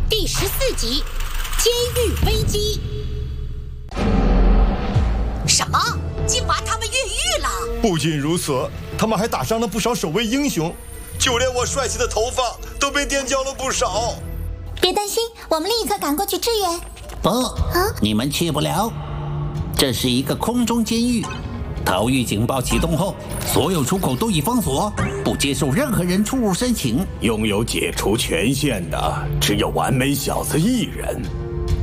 第14集《监狱危机》。什么？金华他们越狱了？ 不仅如此，他们还打伤了不少守卫英雄，就连我帅气的头发都被电焦了不少。 别担心，我们立刻赶过去支援。 不，你们去不了，这是一个空中监狱。逃狱警报启动后，所有出口都已封锁，不接受任何人出入申请。 拥有解除权限的只有完美小子一人。